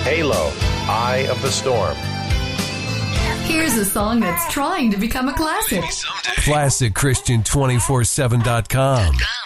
Halo, Eye of the Storm. Here's a song that's trying to become a classic. ClassicChristian247.com.